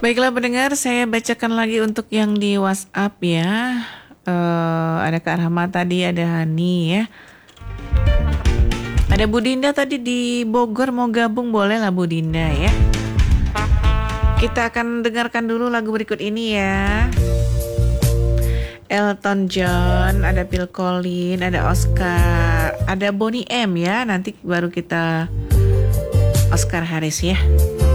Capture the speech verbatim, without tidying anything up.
Baiklah pendengar, saya bacakan lagi untuk yang di WhatsApp ya. Uh, ada Kak Rahmat tadi, ada Hani ya. Ada Bu Dinda tadi di Bogor mau gabung, boleh lah Bu Dinda ya. Kita akan dengarkan dulu lagu berikut ini ya. Elton John, ada Phil Collins, ada Oscar, ada Boney M ya. Nanti baru kita Oscar Harris ya.